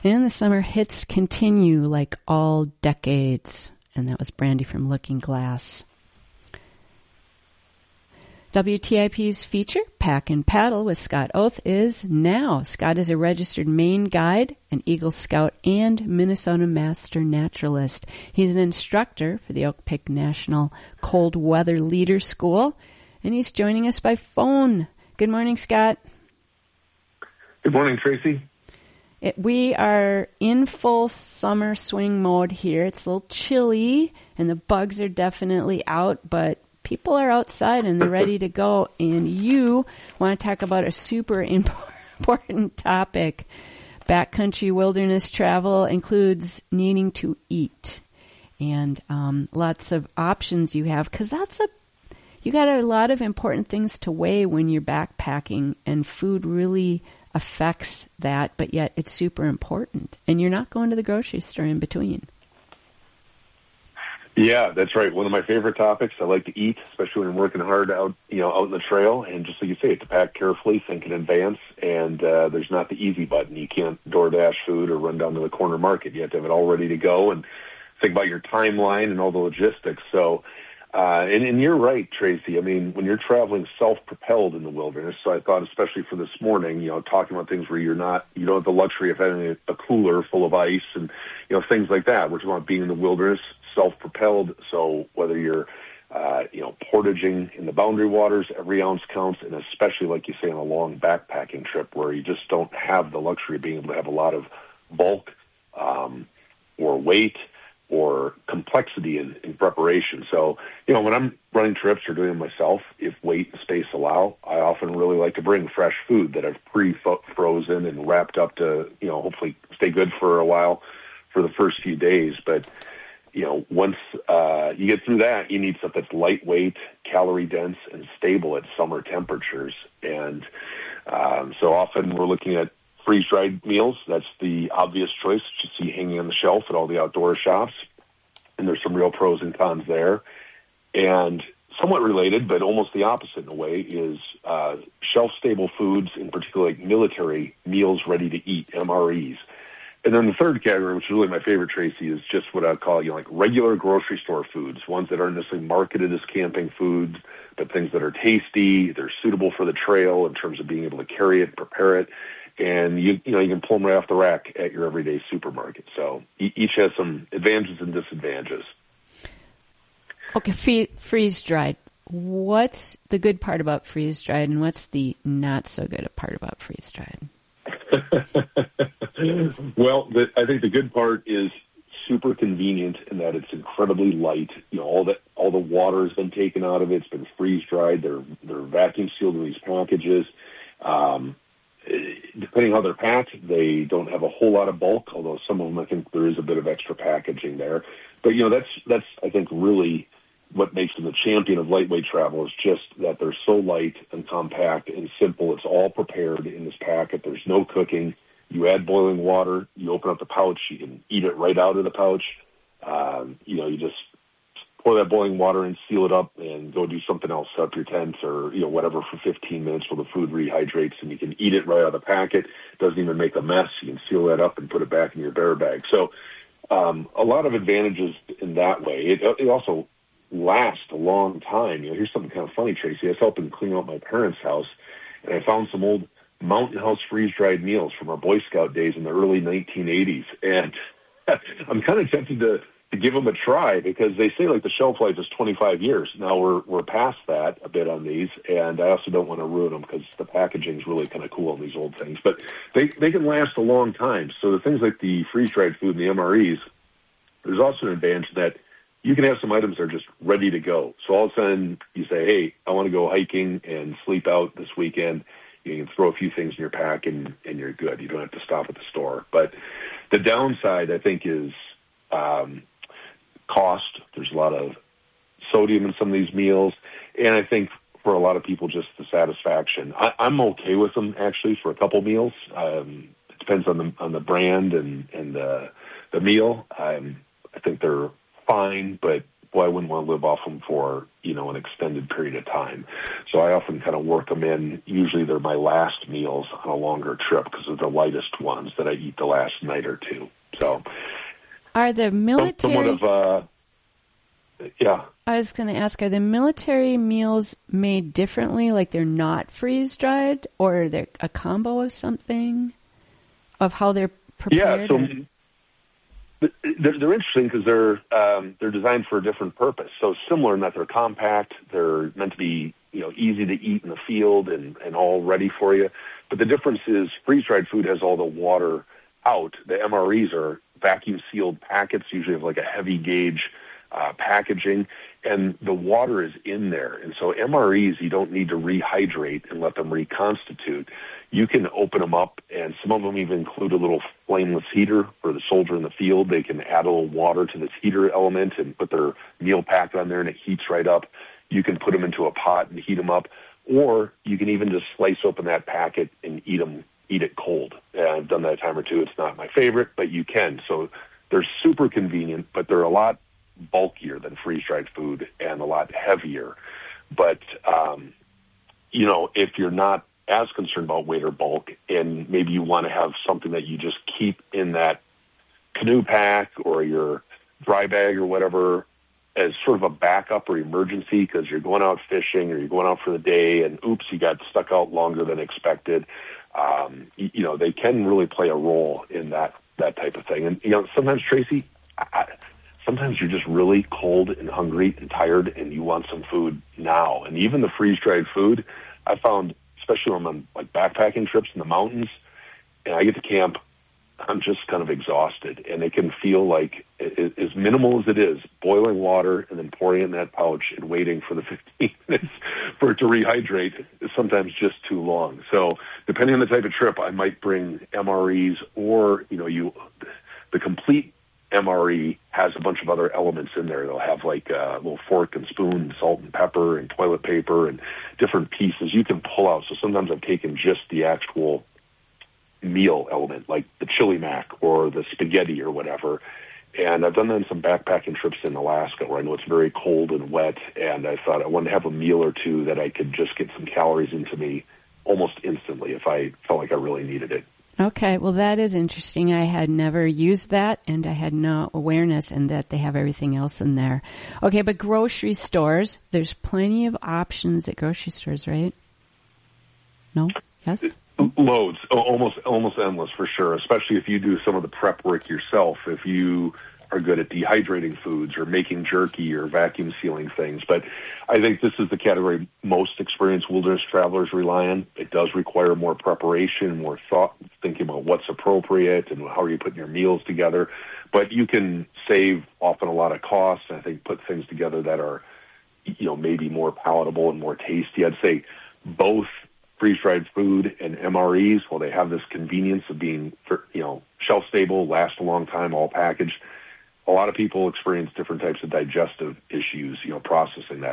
And the summer hits continue like all decades. And that was Brandy from Looking Glass. WTIP's feature, Pack and Paddle with Scott Oath, is now. Scott is a registered Maine guide, an Eagle Scout, and Minnesota Master Naturalist. He's an instructor for the Oak Pick National Cold Weather Leader School, and he's joining us by phone. Good morning, Scott. Good morning, Tracy. We are in full summer swing mode here. It's a little chilly, and the bugs are definitely out, but people are outside and they're ready to go. And you want to talk about a super important topic. Backcountry wilderness travel includes needing to eat, and lots of options you have, because you got a lot of important things to weigh when you're backpacking, and food really affects that, but yet it's super important. And you're not going to the grocery store in between. Yeah, that's right. One of my favorite topics. I like to eat, especially when I'm working hard out in the trail. And just like you say, to pack carefully, think in advance. And there's not the easy button. You can't DoorDash food or run down to the corner market. You have to have it all ready to go and think about your timeline and all the logistics. So, and you're right, Tracy. I mean, when you're traveling self-propelled in the wilderness, so I thought especially for this morning, talking about things where you don't have the luxury of having a cooler full of ice and, things like that. We're talking about being in the wilderness, self-propelled. So whether you're, portaging in the boundary waters, every ounce counts, and especially, like you say, on a long backpacking trip where you just don't have the luxury of being able to have a lot of bulk or weight or complexity in preparation. So, when I'm running trips or doing it myself, if weight and space allow, I often really like to bring fresh food that I've pre-frozen and wrapped up to, hopefully stay good for a while for the first few days. But, once you get through that, you need stuff that's lightweight, calorie-dense, and stable at summer temperatures. And so often we're looking at freeze-dried meals. That's the obvious choice that you see hanging on the shelf at all the outdoor shops. And there's some real pros and cons there. And somewhat related, but almost the opposite in a way, is shelf-stable foods, in particular like military meals ready to eat, MREs. And then the third category, which is really my favorite, Tracy, is just what I call, like regular grocery store foods, ones that aren't necessarily marketed as camping foods, but things that are tasty, they're suitable for the trail in terms of being able to carry it, prepare it. And you can pull them right off the rack at your everyday supermarket. So each has some advantages and disadvantages. Okay, freeze-dried. What's the good part about freeze-dried, and what's the not so good part about freeze-dried? Well, I think the good part is super convenient in that it's incredibly light. All the water has been taken out of it. It's been freeze-dried. They're vacuum sealed in these packages. Depending how they're packed, they don't have a whole lot of bulk, although some of them, I think there is a bit of extra packaging there. But, that's I think, really what makes them the champion of lightweight travel, is just that they're so light and compact and simple. It's all prepared in this packet. There's no cooking. You add boiling water. You open up the pouch. You can eat it right out of the pouch. You just pour that boiling water and seal it up and go do something else, set up your tent or, whatever for 15 minutes while the food rehydrates, and you can eat it right out of the packet. It doesn't even make a mess. You can seal that up and put it back in your bear bag. So a lot of advantages in that way. It also lasts a long time. Here's something kind of funny, Tracy. I was helping clean out my parents' house, and I found some old Mountain House freeze-dried meals from our Boy Scout days in the early 1980s. And I'm kind of tempted to give them a try, because they say like the shelf life is 25 years. Now we're past that a bit on these, and I also don't want to ruin them because the packaging is really kind of cool on these old things. But they can last a long time. So the things like the freeze-dried food and the MREs, there's also an advantage that you can have some items that are just ready to go. So all of a sudden you say, hey, I want to go hiking and sleep out this weekend. You can throw a few things in your pack and you're good. You don't have to stop at the store. But the downside, I think, is cost. There's a lot of sodium in some of these meals. And I think for a lot of people, just the satisfaction. I'm okay with them, actually, for a couple meals. It depends on the brand and the meal. I think they're fine, but well, I wouldn't want to live off them for, an extended period of time. So I often kind of work them in. Usually they're my last meals on a longer trip because they're the lightest ones that I eat the last night or two. So are the military... Yeah. I was going to ask, are the military meals made differently, like they're not freeze-dried, or they're a combo of something, of how they're prepared? Yeah, so they're interesting because they're designed for a different purpose. So similar in that they're compact, they're meant to be easy to eat in the field and all ready for you. But the difference is freeze-dried food has all the water out. The MREs are vacuum-sealed packets, usually have like a heavy gauge packaging, and the water is in there. And so MREs, you don't need to rehydrate and let them reconstitute. You can open them up, and some of them even include a little flameless heater for the soldier in the field. They can add a little water to this heater element and put their meal pack on there, and it heats right up. You can put them into a pot and heat them up, or you can even just slice open that packet and eat it cold. I've done that a time or two. It's not my favorite, but you can. So they're super convenient, but they're a lot bulkier than freeze-dried food and a lot heavier. But, if you're not as concerned about weight or bulk and maybe you want to have something that you just keep in that canoe pack or your dry bag or whatever as sort of a backup or emergency because you're going out fishing or you're going out for the day and, oops, you got stuck out longer than expected, they can really play a role in that type of thing. And, sometimes, Tracy, sometimes you're just really cold and hungry and tired and you want some food now. And even the freeze-dried food, I found, especially when I'm on like backpacking trips in the mountains and I get to camp, I'm just kind of exhausted. And it can feel like, as minimal as it is, boiling water and then pouring it in that pouch and waiting for the 15 minutes for it to rehydrate is sometimes just too long. So depending on the type of trip, I might bring MREs or, the complete MRE has a bunch of other elements in there. They'll have like a little fork and spoon, salt and pepper and toilet paper and different pieces you can pull out. So sometimes I've taken just the actual meal element, like the chili mac or the spaghetti or whatever. And I've done that in some backpacking trips in Alaska where I know it's very cold and wet. And I thought I wanted to have a meal or two that I could just get some calories into me almost instantly if I felt like I really needed it. Okay, well, that is interesting. I had never used that, and I had no awareness in that they have everything else in there. Okay, but grocery stores, there's plenty of options at grocery stores, right? No? Yes? Loads, almost endless for sure, especially if you do some of the prep work yourself, if you are good at dehydrating foods or making jerky or vacuum sealing things. But I think this is the category most experienced wilderness travelers rely on. It does require more preparation, more thought, thinking about what's appropriate and how are you putting your meals together. But you can save often a lot of costs and I think put things together that are, maybe more palatable and more tasty. I'd say both freeze-dried food and MREs, while they have this convenience of being, shelf-stable, last a long time, all packaged, a lot of people experience different types of digestive issues, processing that